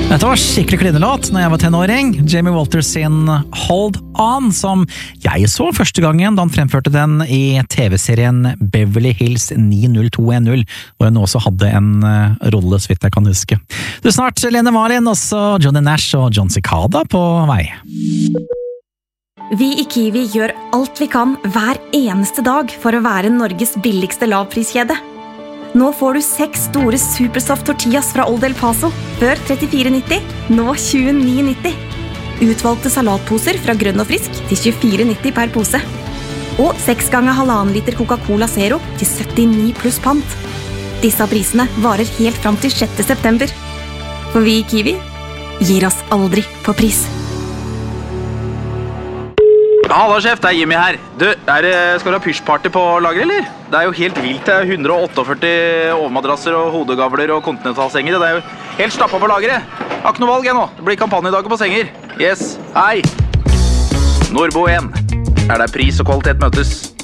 Dette var skikkelig klindelåt når jeg var tenåring. Jamie Walters sin Hold On, som jeg så første gangen da han fremførte den i TV-serien Beverly Hills 90210, hvor hun også hadde en rolle, så vidt jeg kan huske. Du, snart Lene Marlin, også Johnny Nash og John Cicada på vei. Vi i Kiwi gjør alt vi kan hver eneste dag for å være Norges billigste lavpriskjede. Nå får du 6 store Supersoft tortillas fra Old El Paso, før 34,90, nå 29,90. Utvalgte salatposer fra Grønn og Frisk til 24,90 per pose. Og 6 ganger 1,5 liter Coca-Cola Zero til 79 pluss pant. Disse prisene varer helt fram til 6. september. For vi i Kiwi gir oss aldri på pris. Hallo sjef, det Jimmy her. Du, skal du ha pushparty på lager, eller? Det jo helt vilt, det 148 overmadrasser og hodegavler og kontinentalsenger. Det jo helt stappet på lageret. Jeg har ikke noe valg jeg nå. Det blir kampanjedager på senger. Yes, hei. Nordbo 1. Der pris og kvalitet møtes.